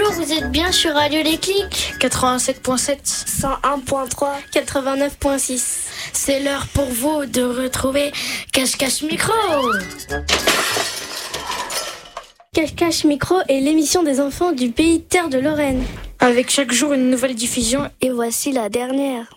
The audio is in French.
Bonjour, vous êtes bien sur Radio Les Clics 87.7, 101.3, 89.6. C'est l'heure pour vous de retrouver Cache-Cache Micro. Cache-Cache Micro est l'émission des enfants du pays Terre de Lorraine. avec chaque jour une nouvelle diffusion. Et voici la dernière.